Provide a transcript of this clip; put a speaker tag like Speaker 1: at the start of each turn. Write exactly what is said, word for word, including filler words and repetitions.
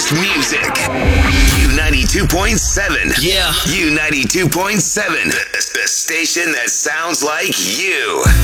Speaker 1: best music. U ninety-two point seven.
Speaker 2: Yeah.
Speaker 1: U ninety-two point seven. The, the station that sounds like you.